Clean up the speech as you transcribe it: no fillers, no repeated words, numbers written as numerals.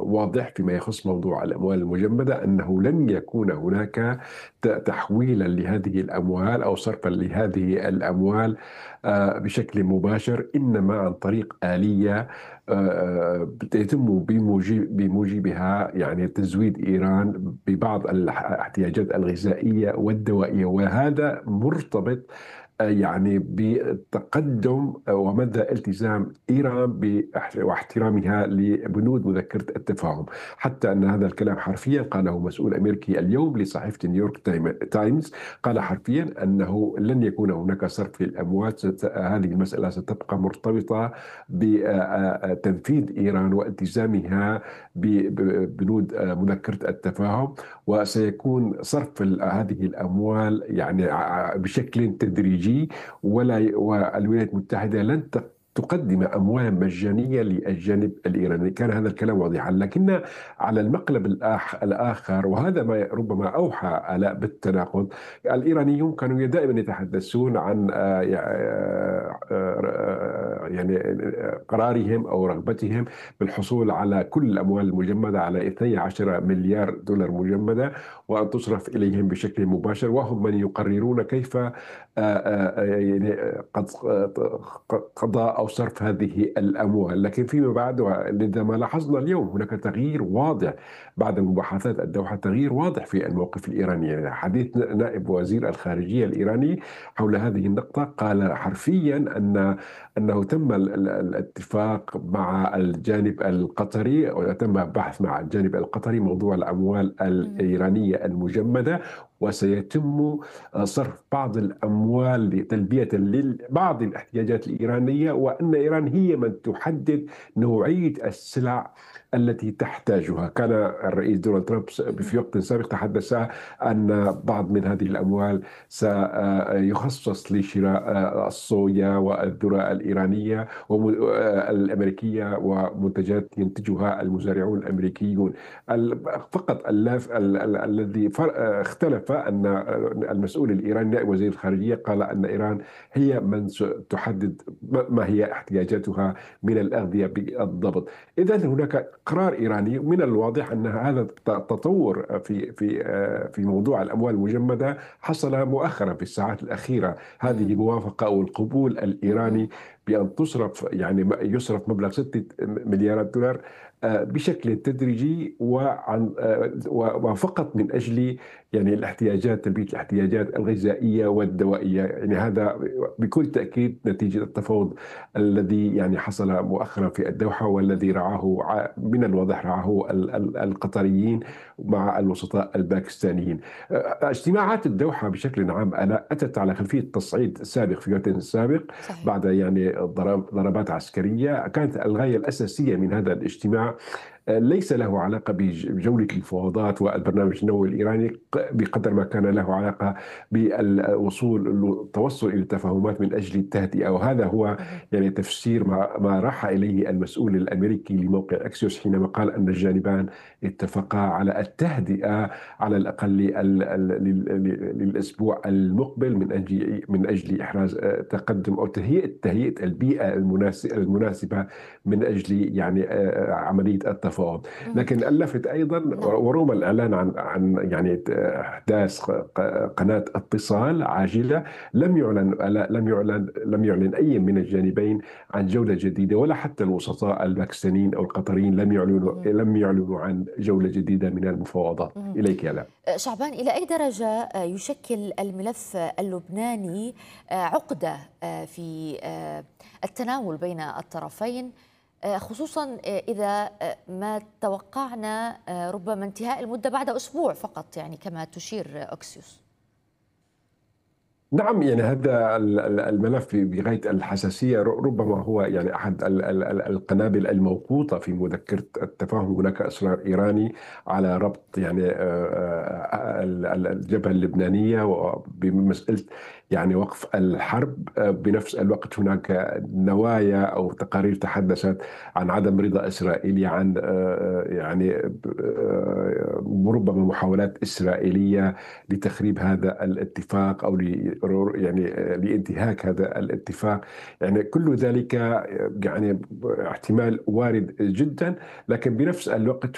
واضح فيما يخص موضوع الأموال المجمدة، أنه لن يكون هناك تحويلا لهذه الأموال أو صرفا لهذه الأموال بشكل مباشر، إنما عن طريق آلية يتم بموجبها يعني تزويد إيران ببعض الاحتياجات الغذائية والدوائية، وهذا مرتبط يعني بتقدم ومدى التزام إيران واحترامها لبنود مذكرة التفاهم. حتى أن هذا الكلام حرفيا قاله مسؤول أمريكي اليوم لصحيفة نيويورك تايمز، قال حرفيا أنه لن يكون هناك صرف للأموال، هذه المسألة ستبقى مرتبطة بتنفيذ إيران والتزامها ببنود مذكرة التفاهم، وسيكون صرف هذه الأموال يعني بشكل تدريجي. والولايات المتحدة لن تقدم أموالا مجانية للجانب الإيراني. كان هذا الكلام واضحا، لكن على المقلب الآخر، وهذا ما ربما أوحى بالتناقض، الإيرانيون كانوا دائما يتحدثون عن يعني قرارهم أو رغبتهم بالحصول على كل الأموال المجمدة، على 12 مليار دولار مجمدة، وأن تصرف إليهم بشكل مباشر، وهم من يقررون كيف يعني قد قضاء أو صرف هذه الأموال. لكن فيما بعد، عندما لاحظنا اليوم هناك تغيير واضح بعد مباحثات الدوحة، تغيير واضح في الموقف الإيراني. يعني حديث نائب وزير الخارجية الإيراني حول هذه النقطة قال حرفيا أنه تم الاتفاق مع الجانب القطري، وتم البحث مع الجانب القطري موضوع الأموال الإيرانية المجمدة، وسيتم صرف بعض الأموال لتلبية لبعض الاحتياجات الإيرانية، وأن إيران هي من تحدد نوعية السلع التي تحتاجها. كان الرئيس دونالد ترامب في وقت سابق تحدث أن بعض من هذه الأموال سيخصص لشراء الصويا والذرة الإيرانية والأمريكية ومنتجات ينتجها المزارعون الأمريكيون. فقط الذي اختلف أن المسؤول الإيراني نائب وزير الخارجية قال أن إيران هي من تحدد ما هي احتياجاتها من الأغذية بالضبط. إذا هناك قرار إيراني، من الواضح أن هذا التطور في موضوع الأموال المجمدة حصل مؤخرا في الساعات الأخيرة. هذه الموافقة أو القبول الإيراني بأن تصرف يعني يصرف مبلغ 6 مليارات دولار بشكل تدريجي وفقط من أجل يعني تلبية الاحتياجات الغذائية والدوائية. يعني هذا بكل تأكيد نتيجة التفاوض الذي يعني حصل مؤخرا في الدوحة، والذي رعاه من الواضح رعاه القطريين مع الوسطاء الباكستانيين. اجتماعات الدوحة بشكل عام أتت على خلفية تصعيد سابق في وقت سابق صحيح. بعد يعني ضربات عسكرية. كانت الغاية الأساسية من هذا الاجتماع ليس له علاقة بجولة المفاوضات والبرنامج النووي الإيراني بقدر ما كان له علاقة التوصل إلى تفاهمات من أجل التهدئة. وهذا هو يعني تفسير ما راح إليه المسؤول الأمريكي لموقع أكسيوس حينما قال أن الجانبان اتفقا على التهدئة على الأقل للأسبوع المقبل من أجل إحراز تقدم أو تهيئة البيئة المناسبة من أجل يعني عملية التفاوض. لكن اللافت أيضا نعم. ورغم الإعلان عن يعني إحداث قناة اتصال عاجلة، لم يعلن أي من الجانبين عن جولة جديدة، ولا حتى الوسطاء الباكستانيين أو القطريين لم يعلنوا عن جولة جديدة من المفاوضات. إليك يا لا. شعبان، إلى أي درجة يشكل الملف اللبناني عقدة في التناول بين الطرفين، خصوصا إذا ما توقعنا ربما انتهاء المدة بعد أسبوع فقط، يعني كما تشير أكسيوس؟ نعم، يعني هذا الملف بغاية الحساسية، ربما هو يعني أحد القنابل الموقوتة في مذكرة التفاهم. هناك إصرار إيراني على ربط يعني الجبهة اللبنانية بمسألة يعني وقف الحرب. بنفس الوقت هناك نوايا أو تقارير تحدثت عن عدم رضا إسرائيلي عن يعني ربما محاولات إسرائيلية لتخريب هذا الاتفاق أو يعني لانتهاك هذا الاتفاق. يعني كل ذلك يعني احتمال وارد جدا، لكن بنفس الوقت